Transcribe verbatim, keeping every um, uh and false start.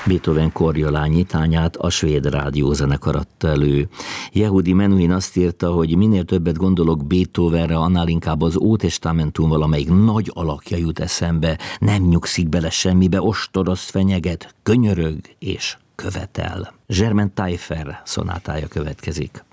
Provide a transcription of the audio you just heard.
Beethoven Korjolán nyitányát a svéd rádiózenekar adta elő. Yehudi Menuhin azt írta, hogy minél többet gondolok Beethovenre, annál inkább az Ótestamentum valamelyik nagy alakja jut eszembe, nem nyugszik bele semmibe, ostoroz, fenyeget, könyörög és követel. Germain Taillefer szonátája következik.